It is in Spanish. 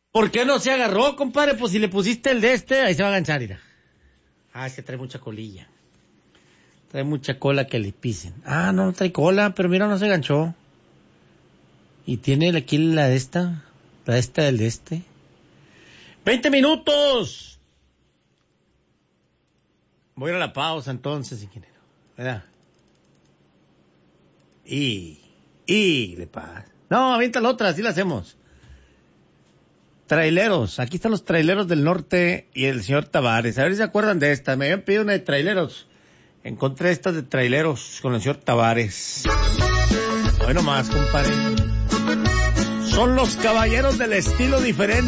¿Por qué no se agarró, compadre? Pues si le pusiste el de ahí se va a ganchar, mira. Ah, es que trae mucha colilla. Trae mucha cola que le pisen. Ah, no trae cola, pero mira, no se ganchó. Y tiene aquí la del 20 minutos. Voy a ir a la pausa entonces, ingeniero. ¿Verdad? Le pasa. No, avienta la otra, así la hacemos. Traileros, aquí están los traileros del norte y el señor Tavares. A ver si se acuerdan de esta. Me habían pedido una de traileros. Encontré estas de traileros con el señor Tavares. Hoy nomás, compadre. Son los caballeros del estilo diferente.